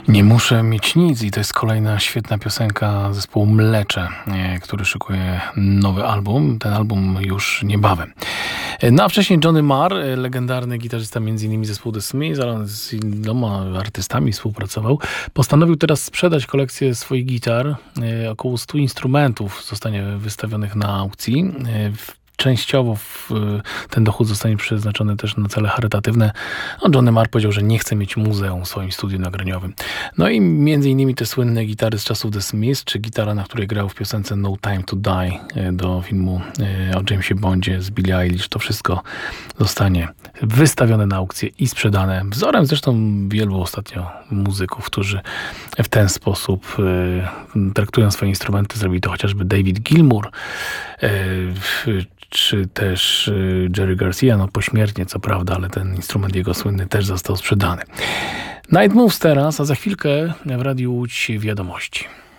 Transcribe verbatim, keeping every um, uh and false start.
Nie muszę mieć nic i to jest kolejna świetna piosenka zespołu Mlecze, który szykuje nowy album. Ten album już niebawem. No a wcześniej Johnny Marr, legendarny gitarzysta między innymi zespołu The Smiths, ale z iloma artystami współpracował, postanowił teraz sprzedać kolekcję swoich gitar. Około stu instrumentów zostanie wystawionych na aukcji. Częściowo w, ten dochód zostanie przeznaczony też na cele charytatywne. No, Johnny Marr powiedział, że nie chce mieć muzeum w swoim studiu nagraniowym. No i między innymi te słynne gitary z czasów The Smiths, czy gitara, na której grał w piosence No Time to Die do filmu o Jamesie Bondzie z Billie Eilish. To wszystko zostanie wystawione na aukcję i sprzedane. Wzorem zresztą wielu ostatnio muzyków, którzy w ten sposób traktują swoje instrumenty. Zrobili to chociażby David Gilmour, czy też Jerry Garcia, no pośmiertnie co prawda, ale ten instrument jego słynny też został sprzedany. Night Moves teraz, a za chwilkę w Radiu Łódź wiadomości.